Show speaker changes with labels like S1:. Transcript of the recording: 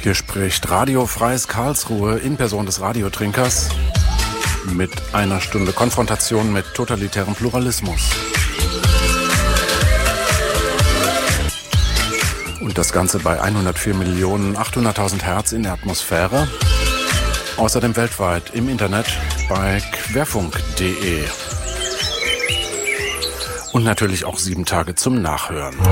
S1: Hier spricht Radio Freies Karlsruhe in Person des Radiotrinkers mit einer Stunde Konfrontation mit totalitärem Pluralismus. Und das Ganze bei 104.800.000 Hertz in der Atmosphäre. Außerdem weltweit im Internet bei querfunk.de. Und natürlich auch 7 Tage zum Nachhören.